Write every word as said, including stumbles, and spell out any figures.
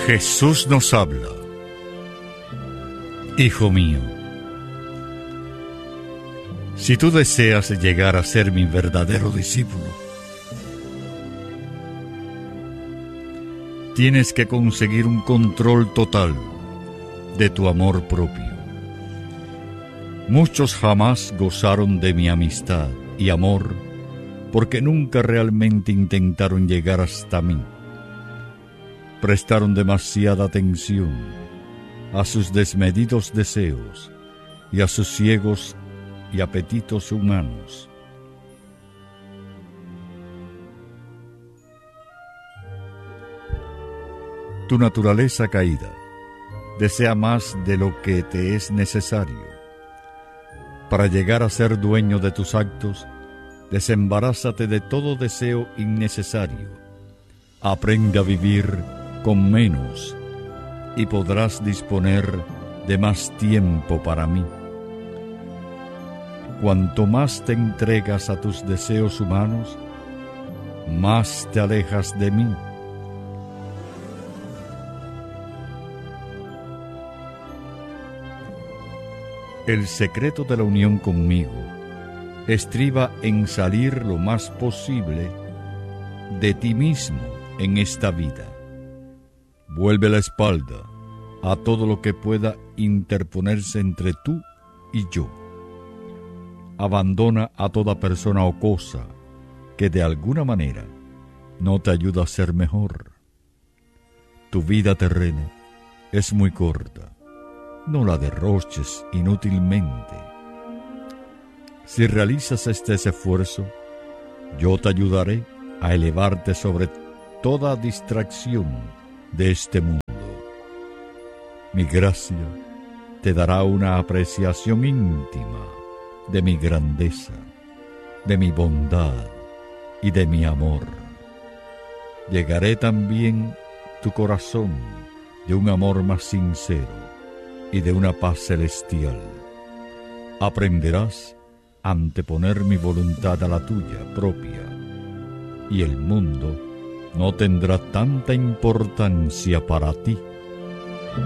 Jesús nos habla. Hijo mío, si tú deseas llegar a ser mi verdadero discípulo, tienes que conseguir un control total de tu amor propio. Muchos jamás gozaron de mi amistad y amor porque nunca realmente intentaron llegar hasta mí. Prestaron demasiada atención a sus desmedidos deseos y a sus ciegos y apetitos humanos. Tu naturaleza caída desea más de lo que te es necesario. Para llegar a ser dueño de tus actos, desembarázate de todo deseo innecesario. Aprende a vivir con menos y podrás disponer de más tiempo para mí. Cuanto más te entregas a tus deseos humanos, más te alejas de mí. El secreto de la unión conmigo estriba en salir lo más posible de ti mismo en esta vida. Vuelve la espalda a todo lo que pueda interponerse entre tú y yo. Abandona a toda persona o cosa que de alguna manera no te ayuda a ser mejor. Tu vida terrena es muy corta. No la derroches inútilmente. Si realizas este esfuerzo, yo te ayudaré a elevarte sobre toda distracción de este mundo. Mi gracia te dará una apreciación íntima de mi grandeza, de mi bondad y de mi amor. Llegaré también tu corazón de un amor más sincero y de una paz celestial. Aprenderás a anteponer mi voluntad a la tuya propia, y el mundo no tendrá tanta importancia para ti